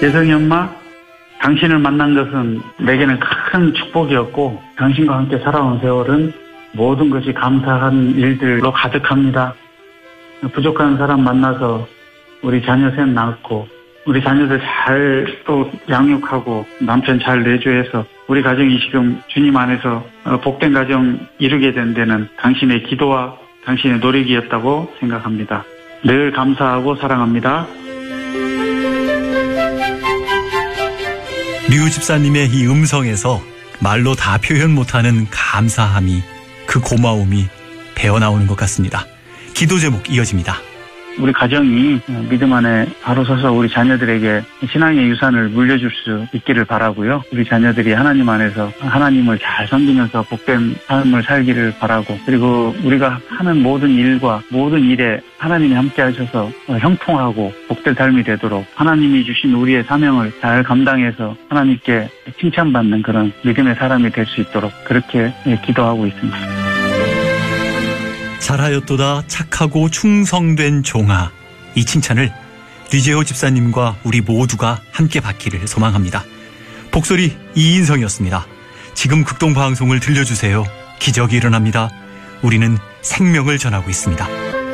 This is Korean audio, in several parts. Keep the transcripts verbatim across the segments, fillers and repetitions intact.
예성이 엄마, 당신을 만난 것은 내게는 큰 축복이었고 당신과 함께 살아온 세월은 모든 것이 감사한 일들로 가득합니다. 부족한 사람 만나서 우리 자녀 셋 낳고 우리 자녀들 잘 또 양육하고 남편 잘 내조해서 우리 가정이 지금 주님 안에서 복된 가정 이루게 된 데는 당신의 기도와 당신의 노력이었다고 생각합니다. 늘 감사하고 사랑합니다. 류 집사님의 이 음성에서 말로 다 표현 못하는 감사함이, 그 고마움이 배어나오는 것 같습니다. 기도 제목 이어집니다. 우리 가정이 믿음 안에 바로 서서 우리 자녀들에게 신앙의 유산을 물려줄 수 있기를 바라고요. 우리 자녀들이 하나님 안에서 하나님을 잘 섬기면서 복된 삶을 살기를 바라고, 그리고 우리가 하는 모든 일과 모든 일에 하나님이 함께 하셔서 형통하고 복된 삶이 되도록 하나님이 주신 우리의 사명을 잘 감당해서 하나님께 칭찬받는 그런 믿음의 사람이 될 수 있도록 그렇게 기도하고 있습니다. 잘하였도다 착하고 충성된 종아, 이 칭찬을 류재호 집사님과 우리 모두가 함께 받기를 소망합니다. 복소리 이인성이었습니다. 지금 극동방송을 들려주세요. 기적이 일어납니다. 우리는 생명을 전하고 있습니다.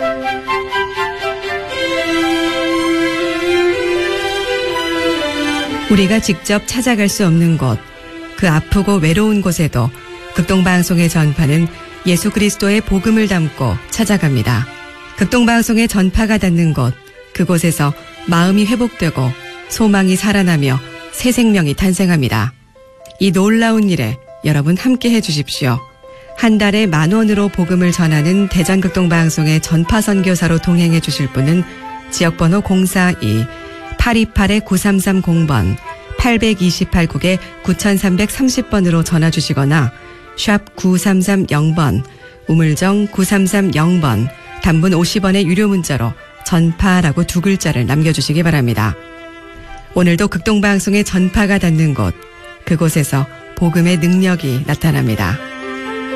우리가 직접 찾아갈 수 없는 곳, 그 아프고 외로운 곳에도 극동방송의 전파는 예수 그리스도의 복음을 담고 찾아갑니다. 극동방송의 전파가 닿는 곳, 그곳에서 마음이 회복되고 소망이 살아나며 새 생명이 탄생합니다. 이 놀라운 일에 여러분 함께 해주십시오. 한 달에 만 원으로 복음을 전하는 대전극동방송의 전파 선교사로 동행해 주실 분은 지역번호 공사이 팔이팔 구삼삼공 번, 팔이팔 국에 구삼삼삼공 번으로 전화 주시거나 샵 구삼삼공 번, 우물정 구삼삼공 번, 단문 오십 원의 유료 문자로 전파라고 두 글자를 남겨주시기 바랍니다. 오늘도 극동방송의 전파가 닿는 곳, 그곳에서 복음의 능력이 나타납니다.